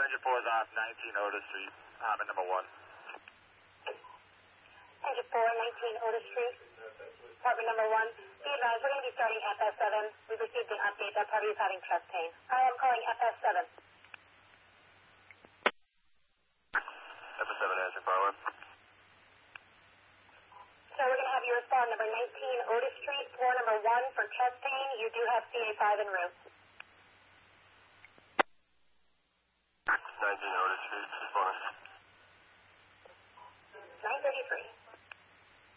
engine 4 is off 19 Otis Street, Hartman number 1. Engine 4, 19 Otis Street, apartment number 1. Be advised, we're going to be starting FS7. We received an update that party is having chest pain. I'm calling FS7. FS7 answer, forward. So we're going to have you respond number 19 Otis Street, floor number 1 for chest pain. You do have CA5 en route. 19 Otis Street, 4